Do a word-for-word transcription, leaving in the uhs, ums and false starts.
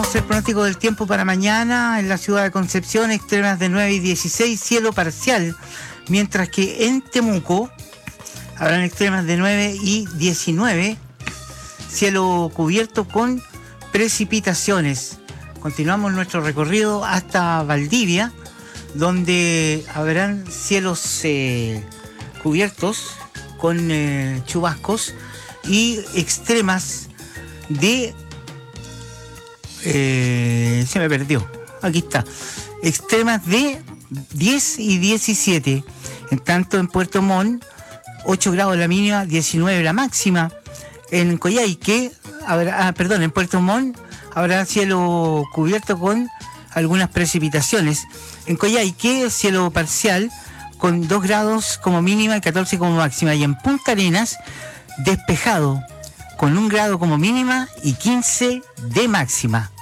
Veamos el pronóstico del tiempo para mañana. En la ciudad de Concepción, extremas de nueve y dieciséis, cielo parcial, mientras que en Temuco habrán extremas de nueve y diecinueve, cielo cubierto con precipitaciones. Continuamos nuestro recorrido hasta Valdivia, donde habrán cielos eh, cubiertos con eh, chubascos y extremas de... Eh, se me perdió. Aquí está. Extremas de diez y diecisiete. En tanto, en Puerto Montt, ocho grados la mínima, diecinueve la máxima. En Coyhaique, habrá, ah, perdón, en Puerto Montt habrá cielo cubierto con algunas precipitaciones. En Coyhaique, cielo parcial con dos grados como mínima y catorce como máxima. Y en Punta Arenas, despejado con un grado como mínima y quince de máxima.